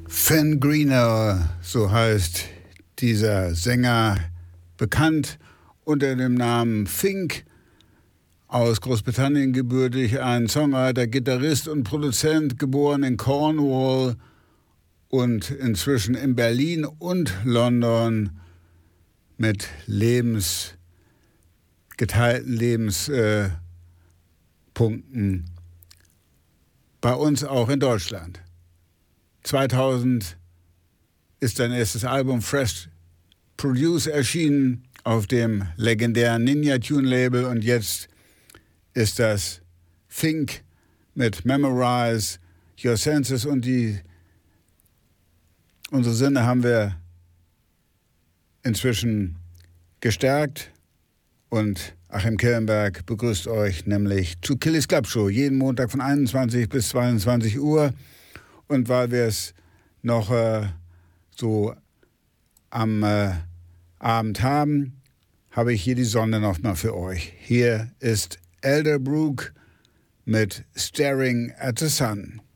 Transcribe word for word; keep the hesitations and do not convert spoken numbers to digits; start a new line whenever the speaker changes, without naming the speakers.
Finn Greener, so heißt dieser Sänger, bekannt unter dem Namen Fink, aus Großbritannien gebürtig, ein Songwriter, Gitarrist und Produzent, geboren in Cornwall und inzwischen in Berlin und London mit Lebens, geteilten Lebenspunkten äh, bei uns auch in Deutschland. zweitausend ist sein erstes Album Fresh Produce erschienen auf dem legendären Ninja Tune Label und jetzt ist das Fink mit Memorize Your Senses und die unsere Sinne haben wir inzwischen gestärkt und Achim Kellenberg begrüßt euch nämlich zu Killis Club Show jeden Montag von einundzwanzig bis zweiundzwanzig Uhr. Und weil wir es noch äh, so am äh, Abend haben, habe ich hier die Sonne noch mal für euch. Hier ist Elderbrook mit Staring at the Sun.